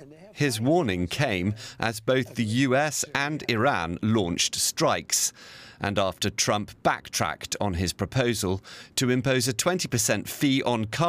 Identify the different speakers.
Speaker 1: His warning came as both the US and Iran launched strikes, and after Trump backtracked on his proposal to impose a 20% fee on car